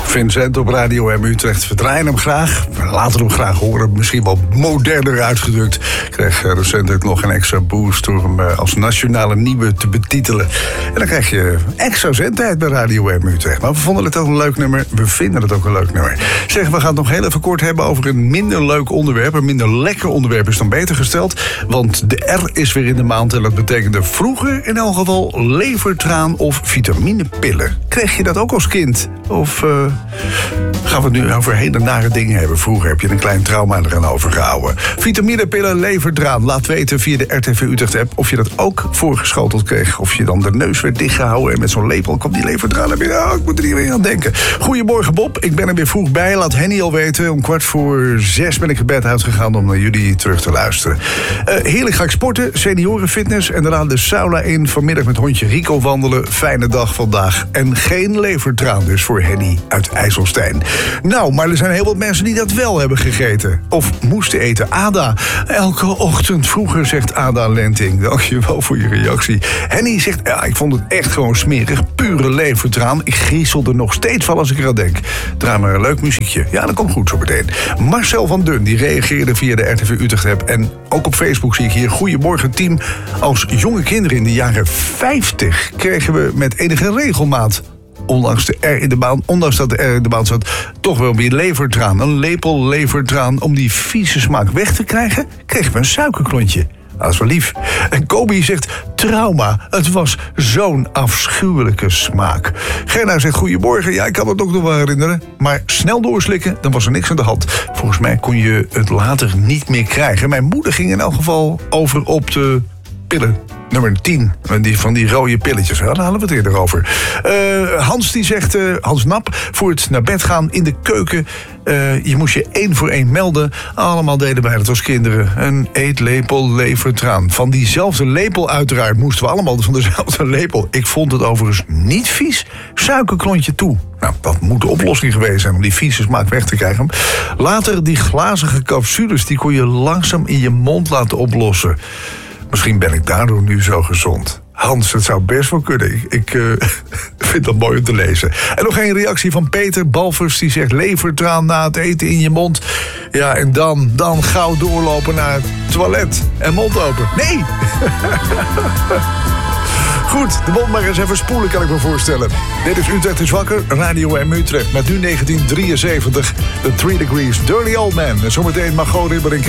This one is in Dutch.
Vincent op Radio M Utrecht. We draaien hem graag. We laten hem graag horen. Misschien wel moderner uitgedrukt. Ik kreeg recentelijk nog een extra boost door hem als nationale nieuwe te betitelen. En dan krijg je extra zendtijd bij Radio M Utrecht. Maar we vonden het ook een leuk nummer. We vinden het ook een leuk nummer. Zeg, we gaan het nog heel even kort hebben over een minder leuk onderwerp. Een minder lekker onderwerp is dan beter gesteld. Want de R is weer in de maand. En dat betekende vroeger in elk geval levertraan of vitaminepillen. Kreeg je dat ook als kind? Of gaan we het nu over hele nare dingen hebben? Vroeger heb je een klein trauma eraan overgehouden. Vitaminepillen, levertraan. Laat weten via de RTV Utrecht app of je dat ook voorgeschoteld kreeg. Of je dan de neus werd dichtgehouden en met zo'n lepel kwam die levertraan. Ik moet er niet meer aan denken. Goedemorgen Bob, ik ben er weer vroeg bij. Laat Henny al weten. Om 5:45 ben ik het bed uitgegaan om naar jullie terug te luisteren. Heerlijk ga ik sporten, seniorenfitness en daarna de sauna in. Vanmiddag met hondje Rico wandelen. Fijne dag vandaag. En geen levertraan dus voor Henny uit IJsselstein. Nou, maar er zijn heel wat mensen die dat wel hebben gegeten. Of moesten eten. Ada, elke ochtend vroeger, zegt Ada Lenting. Dankjewel voor je reactie. Henny zegt, ja, ik vond het echt gewoon smerig. Pure levertraan. Ik griezel er nog steeds van als ik eraan denk. Draai maar een leuk muziekje. Ja, dat komt goed zo meteen. Marcel van Dun, die reageerde via de RTV Utrecht app. En ook op Facebook zie ik hier. Goedemorgen team. Als jonge kinderen in de jaren 50 kregen we met enige regelmaat, ondanks dat de R in de baan zat, toch wel weer levertraan. Een lepel levertraan. Om die vieze smaak weg te krijgen, kregen we een suikerklontje. Dat is wel lief. En Kobi zegt, trauma. Het was zo'n afschuwelijke smaak. Gerna zegt, goedemorgen. Ja, ik kan het ook nog wel herinneren. Maar snel doorslikken, dan was er niks aan de hand. Volgens mij kon je het later niet meer krijgen. Mijn moeder ging in elk geval over op de pillen. Nummer 10, van die rode pilletjes. Daar hadden we het eerder over. Hans die zegt, Hans Nap, voor het naar bed gaan in de keuken. Je moest je 1 voor 1 melden. Allemaal deden wij dat als kinderen. Een eetlepel levertraan. Van diezelfde lepel uiteraard moesten we allemaal van dezelfde lepel. Ik vond het overigens niet vies. Suikerklontje toe. Nou, dat moet de oplossing geweest zijn om die vieze smaak weg te krijgen. Later die glazige capsules, die kon je langzaam in je mond laten oplossen. Misschien ben ik daardoor nu zo gezond. Hans, het zou best wel kunnen. Ik vind dat mooi om te lezen. En nog een reactie van Peter Balvers. Die zegt, levertraan na het eten in je mond. Ja, en dan gauw doorlopen naar het toilet. En mond open. Nee! Goed, de mond maar eens even spoelen, kan ik me voorstellen. Dit is Utrecht is wakker, Radio M Utrecht. Met nu 1973, The 3 Degrees, Dirty Old Man. En zometeen Margot Ribberink